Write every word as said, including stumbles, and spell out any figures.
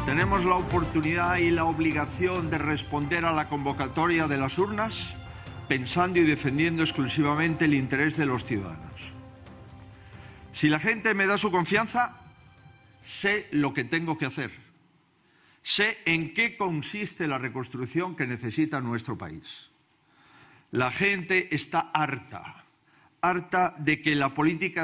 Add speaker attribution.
Speaker 1: Tenemos la oportunidad y la obligación de responder a la convocatoria de las urnas pensando y defendiendo exclusivamente el interés de los ciudadanos. Si la gente me da su confianza, sé lo que tengo que hacer. Sé en qué consiste la reconstrucción que necesita nuestro país. La gente está harta, harta de que la política